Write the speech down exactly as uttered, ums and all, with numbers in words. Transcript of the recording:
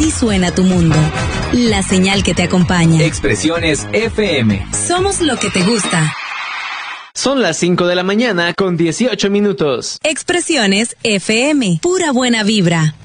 Así suena tu mundo. La señal que te acompaña. Expresiones F M. Somos lo que te gusta. Son las cinco de la mañana con dieciocho minutos. Expresiones F M. Pura buena vibra.